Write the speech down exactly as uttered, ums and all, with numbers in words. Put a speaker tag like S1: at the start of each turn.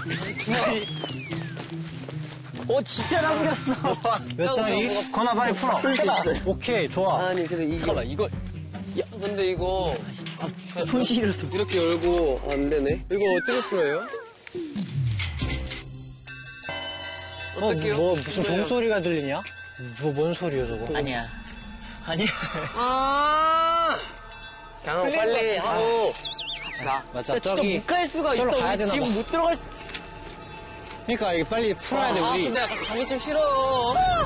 S1: 어, 진짜 남겼어.
S2: 몇 장이? 건아 빨리 풀어. 해봐. 오케이, 좋아.
S3: 아니, 근데 이게.
S1: 잠깐만, 이거.
S3: 야, 근데 이거. 아,
S1: 손실이라서.
S3: 이렇게 열고 안 되네. 이거 어떻게 풀어요?
S2: 어,
S3: 어떡해요?
S2: 뭐, 무슨 종소리가 들리냐? 뭐, 뭔 소리야, 저거?
S1: 아니야. 아니야.
S3: 아! 그냥 빨리 하고. 갑시다.
S2: 맞아,
S1: 야, 진짜
S2: 저기.
S1: 못 갈 수가
S2: 저기로
S1: 있어.
S2: 가야
S1: 우리
S2: 되나
S1: 지금
S2: 봐.
S1: 못 들어갈 수.
S2: 그러니까 이게 빨리 풀어야 돼,
S3: 아,
S2: 우리.
S3: 근데 약간 가기 좀 싫어.